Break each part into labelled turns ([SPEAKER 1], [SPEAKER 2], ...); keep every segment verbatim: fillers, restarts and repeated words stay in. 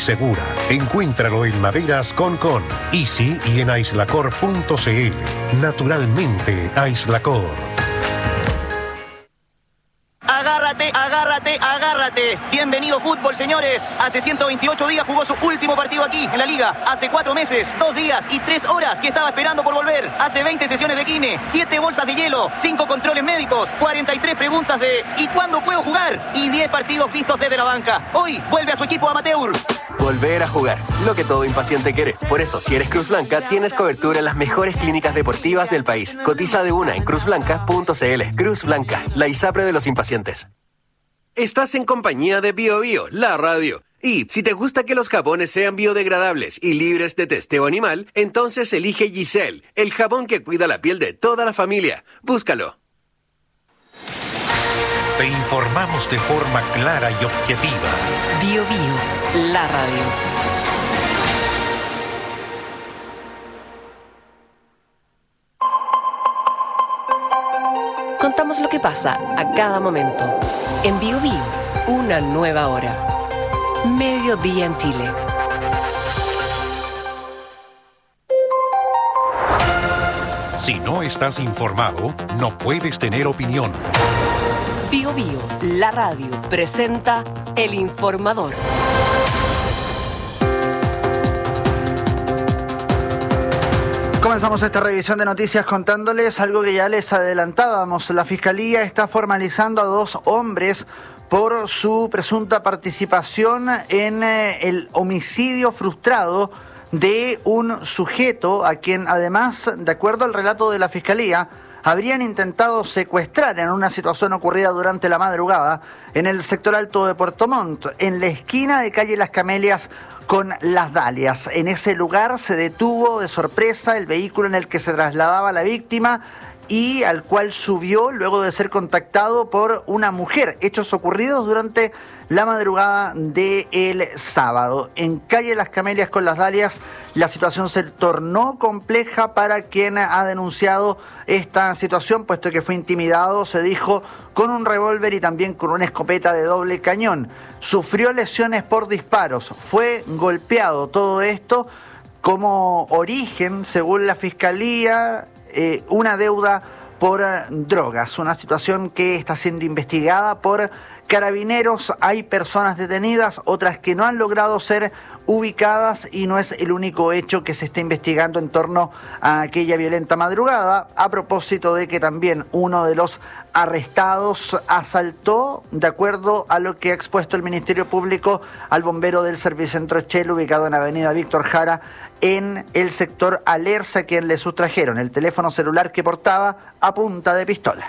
[SPEAKER 1] segura. Encuéntralo en Maderas Concon, Easy y en aislacor punto c l. Naturalmente, Aislacor.
[SPEAKER 2] Agárrate, agárrate, agárrate. Bienvenido fútbol, señores. Hace ciento veintiocho días jugó su último partido aquí, en la Liga. Hace cuatro meses, dos días y tres horas que estaba esperando por volver. Hace veinte sesiones de kine, siete bolsas de hielo, cinco controles médicos, cuarenta y tres preguntas de ¿y cuándo puedo jugar? Y diez partidos vistos desde la banca. Hoy vuelve a su equipo amateur.
[SPEAKER 3] Volver a jugar, lo que todo impaciente quiere. Por eso, si eres Cruz Blanca, tienes cobertura en las mejores clínicas deportivas del país. Cotiza de una en cruz blanca punto c l. Cruz Blanca, la ISAPRE de los impacientes. Estás en compañía de Bio Bio, la radio. Y si te gusta que los jabones sean biodegradables y libres de testeo animal, entonces elige Giselle, el jabón que cuida la piel de toda la familia. Búscalo.
[SPEAKER 1] Te informamos de forma clara y objetiva.
[SPEAKER 4] Bio Bio, la radio. Contamos lo que pasa a cada momento. En Bio Bio, una nueva hora. Mediodía en Chile.
[SPEAKER 1] Si no estás informado, no puedes tener opinión.
[SPEAKER 4] Bio Bio, la radio, presenta El Informador.
[SPEAKER 5] Comenzamos esta revisión de noticias contándoles algo que ya les adelantábamos. La Fiscalía está formalizando a dos hombres por su presunta participación en eh, el homicidio frustrado de un sujeto a quien, además, de acuerdo al relato de la Fiscalía, habrían intentado secuestrar en una situación ocurrida durante la madrugada en el sector alto de Puerto Montt, en la esquina de calle Las Camelias con Las Dalias. En ese lugar se detuvo de sorpresa el vehículo en el que se trasladaba la víctima y al cual subió luego de ser contactado por una mujer. Hechos ocurridos durante la madrugada del sábado. En calle Las Camelias con Las Dalias, la situación se tornó compleja para quien ha denunciado esta situación, puesto que fue intimidado, se dijo, con un revólver y también con una escopeta de doble cañón. Sufrió lesiones por disparos, fue golpeado. Todo esto como origen, según la Fiscalía, eh, una deuda por eh, drogas, una situación que está siendo investigada por Carabineros. Hay personas detenidas, otras que no han logrado ser ubicadas y no es el único hecho que se está investigando en torno a aquella violenta madrugada, a propósito de que también uno de los arrestados asaltó, de acuerdo a lo que ha expuesto el Ministerio Público, al bombero del Servicentro Chelo, ubicado en Avenida Víctor Jara, en el sector Alerce, a quien le sustrajeron el teléfono celular que portaba a punta de pistola.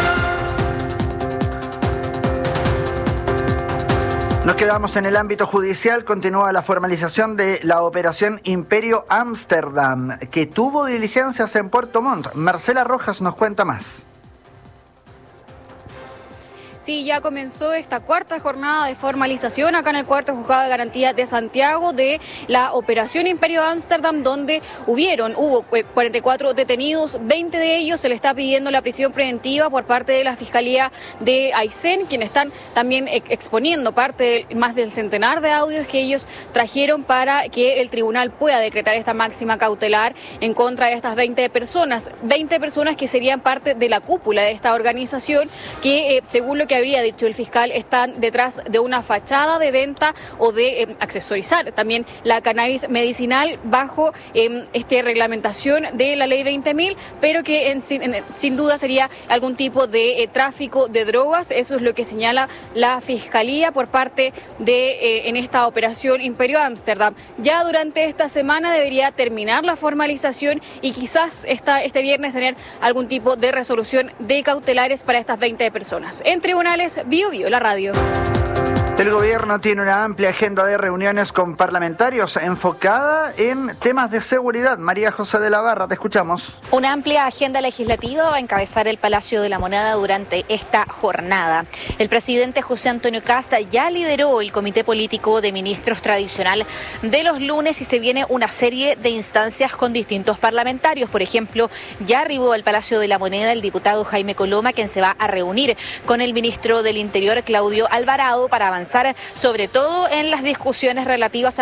[SPEAKER 5] Nos quedamos en el ámbito judicial. Continúa la formalización de la operación Imperio Ámsterdam, que tuvo diligencias en Puerto Montt. Marcela Rojas nos cuenta más.
[SPEAKER 6] Sí, ya comenzó esta cuarta jornada de formalización acá en el cuarto juzgado de garantía de Santiago de la operación Imperio Ámsterdam, donde hubieron, hubo cuarenta y cuatro detenidos, veinte de ellos se le está pidiendo la prisión preventiva por parte de la Fiscalía de Aysén, quienes están también exponiendo parte de más del centenar de audios que ellos trajeron para que el tribunal pueda decretar esta máxima cautelar en contra de estas veinte personas, veinte personas que serían parte de la cúpula de esta organización que, eh, según lo que habría dicho el fiscal, están detrás de una fachada de venta o de eh, accesorizar también la cannabis medicinal bajo eh, esta reglamentación de la ley veinte mil, pero que en, en, sin duda sería algún tipo de eh, tráfico de drogas. Eso es lo que señala la Fiscalía por parte de eh, en esta operación Imperio Ámsterdam. Ya durante esta semana debería terminar la formalización y quizás esta, este viernes tener algún tipo de resolución de cautelares para estas veinte personas. En tribunales, Bio Bio, la radio.
[SPEAKER 5] El gobierno tiene una amplia agenda de reuniones con parlamentarios enfocada en temas de seguridad. María José de la Barra, te escuchamos.
[SPEAKER 7] Una amplia agenda legislativa va a encabezar el Palacio de la Moneda durante esta jornada. El presidente José Antonio Kast ya lideró el comité político de ministros tradicional de los lunes y se viene una serie de instancias con distintos parlamentarios. Por ejemplo, ya arribó al Palacio de la Moneda el diputado Jaime Coloma, quien se va a reunir con el ministro del Interior, Claudio Alvarado, para avanzar sobre todo en las discusiones relativas a